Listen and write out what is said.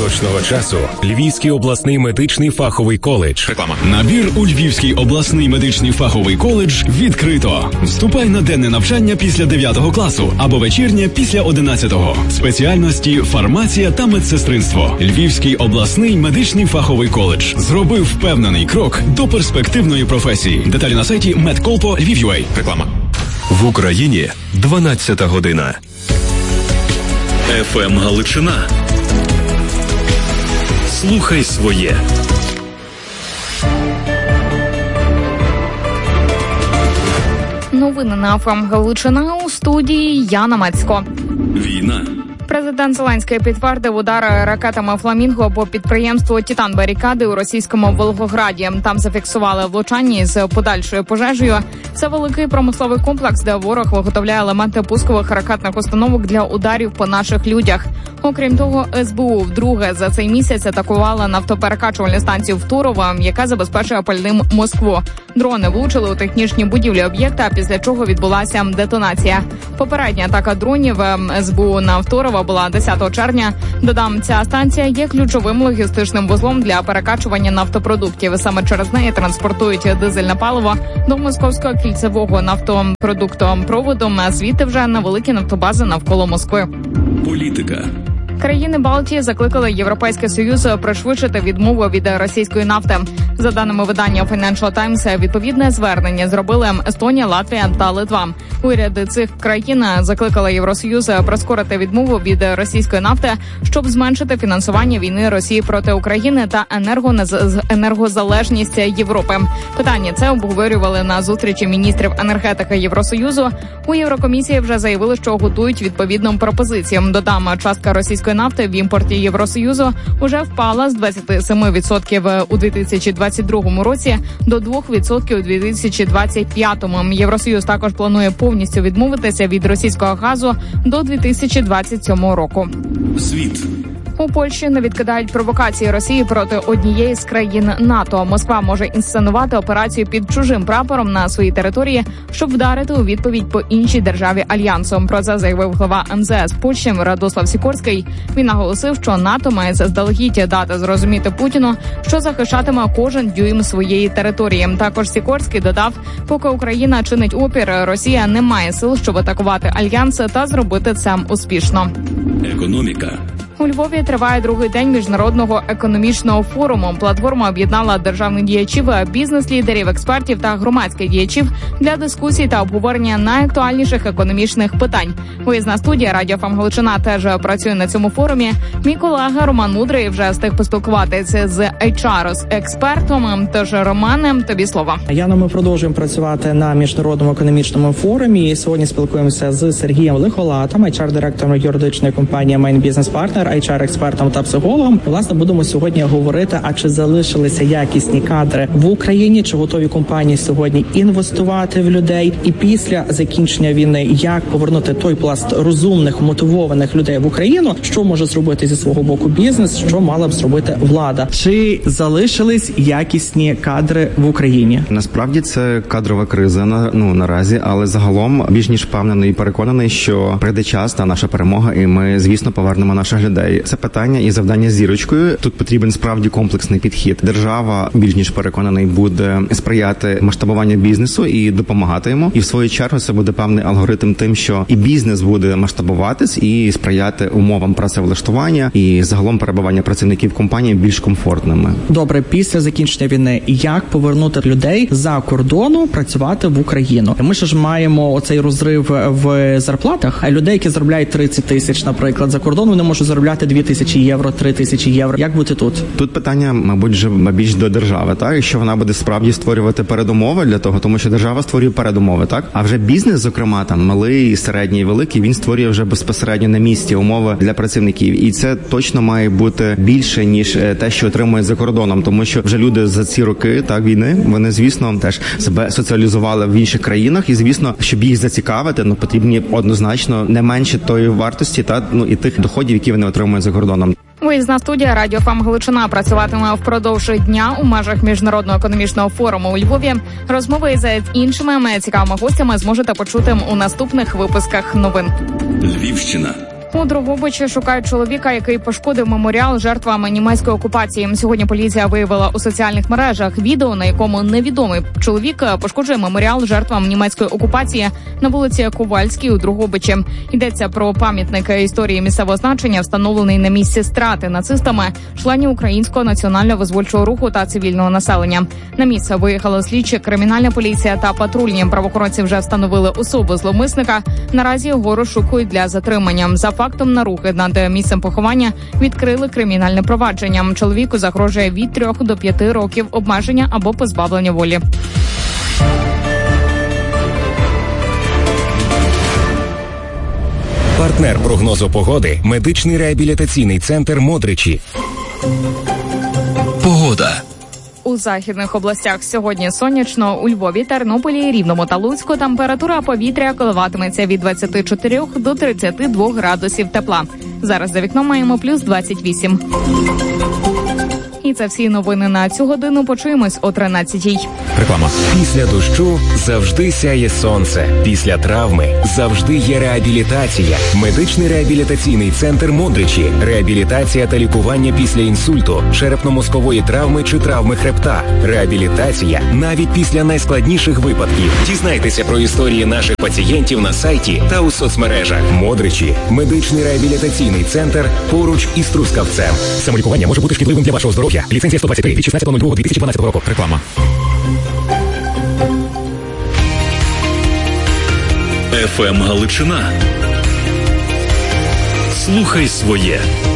Точного часу Львівський обласний медичний фаховий коледж. Реклама. Набір у Львівський обласний медичний фаховий коледж відкрито. Вступай на денне навчання після 9 класу або вечірнє після 11-го. Спеціальності фармація та медсестринство. Львівський обласний медичний фаховий коледж зробив впевнений крок до перспективної професії. Деталі на сайті medcolpo Lviv.ua. Реклама. В Україні 12 година. ФМ Галичина. Слухай своє. Новини на ФМ Галичина, у студії Яна Мацько. Війна. Президент Зеленський підтвердив удар ракетами «Фламінго» по підприємству «Титан Барикади» у російському Волгограді. Там зафіксували влучання з подальшою пожежею. Це великий промисловий комплекс, де ворог виготовляє елементи пускових ракетних установок для ударів по наших людях. Окрім того, СБУ вдруге за цей місяць атакувала нафтоперекачувальну станцію в Турово, яка забезпечує пальним Москву. Дрони влучили у технічні будівлі об'єкта, після чого відбулася детонація. Попередня атака дронів СБУ на Турово була 10 червня. Додам, ця станція є ключовим логістичним вузлом для перекачування нафтопродуктів. Саме через неї транспортують дизельне паливо до московського кільцевого нафтопродуктопроводу, а звідти вже на великі нафтобази навколо Москви. Політика. Країни Балтії закликали Європейський Союз пришвидшити відмову від російської нафти. За даними видання Financial Times, відповідне звернення зробили Естонія, Латвія та Литва. Уряди цих країн закликали Євросоюз прискорити відмову від російської нафти, щоб зменшити фінансування війни Росії проти України та енергозалежність Європи. Питання це обговорювали на зустрічі міністрів енергетики Євросоюзу. У Єврокомісії вже заявили, що готують відповідну пропозицію. Додам, частка російської нафти в імпорті Євросоюзу уже впала з 27% у 2022 році до 2% у 2025. Євросоюз також планує повністю відмовитися від російського газу до 2027 року. Світ. У Польщі не відкидають провокації Росії проти однієї з країн НАТО. Москва може інсценувати операцію під чужим прапором на своїй території, щоб вдарити у відповідь по іншій державі альянсу. Про це заявив глава МЗС Польщі Радослав Сікорський. Він наголосив, що НАТО має заздалегідь дати зрозуміти Путіну, що захищатиме кожен дюйм своєї території. Також Сікорський додав, поки Україна чинить опір, Росія не має сил, щоб атакувати альянс та зробити це успішно. Економіка. У Львові триває другий день міжнародного економічного форуму. Платформа об'єднала державних діячів, бізнес-лідерів, експертів та громадських діячів для дискусій та обговорення найактуальніших економічних питань. Виїзна студія Радіо ФМ Галичина теж працює на цьому форумі. Мій колега Роман Мудрий вже встиг поспілкуватися з HR-експертом. Тож, Романе, тобі слово. Яна, ми продовжуємо працювати на міжнародному економічному форумі. І сьогодні спілкуємося з Сергієм Лихолатом, HR-директором юридичної компанії Main Business Partner, HR-експертом та психологом. Власне, будемо сьогодні говорити, а чи залишилися якісні кадри в Україні, чи готові компанії сьогодні інвестувати в людей, і після закінчення війни, як повернути той пласт розумних, мотивованих людей в Україну, що може зробити зі свого боку бізнес, що мала б зробити влада. Чи залишились якісні кадри в Україні? Насправді це кадрова криза наразі, але загалом більш ніж впевнений і переконаний, що прийде час та наша перемога, і ми, звісно, повернемо наших людей. Це питання і завдання зірочкою. Тут потрібен справді комплексний підхід. Держава, більш ніж переконаний, буде сприяти масштабуванню бізнесу і допомагати йому. І в свою чергу це буде певний алгоритм тим, що і бізнес буде масштабуватись і сприяти умовам працевлаштування і загалом перебування працівників компанії більш комфортними. Добре, після закінчення війни, як повернути людей за кордону працювати в Україну? Ми ж маємо оцей розрив в зарплатах, а людей, які заробляють 30 тисяч, наприклад, за кордону, вони можуть заробляти 2000 євро, 3000 євро. Як бути тут? Тут питання, мабуть, вже більш до держави, так? Якщо вона буде справді створювати передумови для того, тому що держава створює передумови, так? А вже бізнес, зокрема, там малий, середній, великий, він створює вже безпосередньо на місці умови для працівників. І це точно має бути більше, ніж те, що отримують за кордоном, тому що вже люди за ці роки, так, війни, вони, звісно, теж себе соціалізували в інших країнах, і, звісно, щоб їх зацікавити, потрібні однозначно не менше тої вартості, і тих доходів, які вони отримують за кордоном. Виїзна студія Радіо ФМ Галичина працюватиме впродовж дня у межах міжнародного економічного форуму у Львові. Розмови з іншими цікавими гостями зможете почути у наступних випусках новин. Львівщина. У Дрогобичі шукають чоловіка, який пошкодив меморіал жертвам німецької окупації. Сьогодні поліція виявила у соціальних мережах відео, на якому невідомий чоловік пошкоджує меморіал жертвам німецької окупації на вулиці Ковальській у Дрогобичі. Йдеться про пам'ятник історії місцевого значення, встановлений на місці страти нацистами членів Українського національно-визвольчого руху та цивільного населення. На місце виїхали слідчі, кримінальна поліція та патрульні. Правоохоронці вже встановили особу зловмисника. Наразі його розшукують для затримання. За фактом нарухи над місцем поховання відкрили кримінальне провадження. Чоловіку загрожує від 3 до 5 років обмеження або позбавлення волі. Партнер прогнозу погоди – медичний реабілітаційний центр «Модричі». Погода. У західних областях сьогодні сонячно, у Львові, Тернополі, Рівному та Луцьку температура повітря коливатиметься від 24 до 32 градусів тепла. Зараз за вікном маємо плюс 28. І це всі новини на цю годину. Почуємось о 13-й. Реклама. Після дощу завжди сяє сонце. Після травми завжди є реабілітація. Медичний реабілітаційний центр «Модричі». Реабілітація та лікування після інсульту, черепно-мозкової травми чи травми хребта. Реабілітація навіть після найскладніших випадків. Дізнайтеся про історії наших пацієнтів на сайті та у соцмережах. «Модричі» – медичний реабілітаційний центр поруч із Трускавцем. Самолікування може бути шкідливим для вашого здоров'я. Ліцензія 123 від 16.02.2012 року. Реклама. ФМ Галичина. Слухай своє.